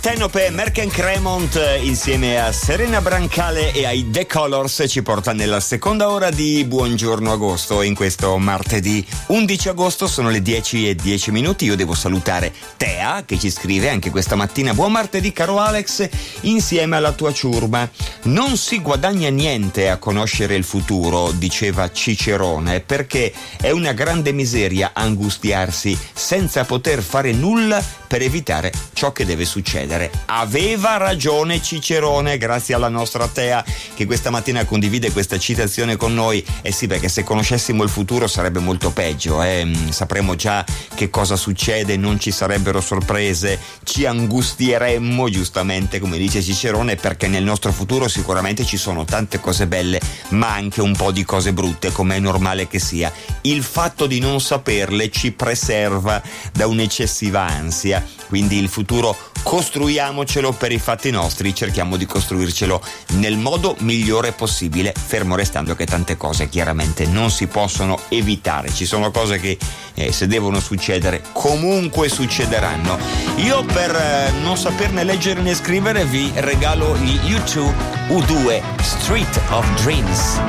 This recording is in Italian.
Tenope, Merken Cremont insieme a Serena Brancale e ai The Colors ci porta nella seconda ora di Buongiorno Agosto. In questo martedì 11 agosto sono le 10:10. Io devo salutare Tea che ci scrive anche questa mattina: buon martedì caro Alex, insieme alla tua ciurma. Non si guadagna niente a conoscere il futuro, diceva Cicerone, perché è una grande miseria angustiarsi senza poter fare nulla per evitare ciò che deve succedere. Aveva ragione Cicerone, grazie alla nostra Tea che questa mattina condivide questa citazione con noi. Sì, perché se conoscessimo il futuro sarebbe molto peggio, sapremmo già che cosa succede, non ci sarebbero sorprese, ci angustieremmo, giustamente come dice Cicerone, perché nel nostro futuro sicuramente ci sono tante cose belle ma anche un po' di cose brutte, come è normale che sia. Il fatto di non saperle ci preserva da un'eccessiva ansia, quindi il futuro costruiamocelo per i fatti nostri, cerchiamo di costruircelo nel modo migliore possibile, fermo restando che tante cose chiaramente non si possono evitare, ci sono cose che se devono succedere comunque succederanno. Io per non saperne leggere né scrivere vi regalo gli U2 Street of Dreams.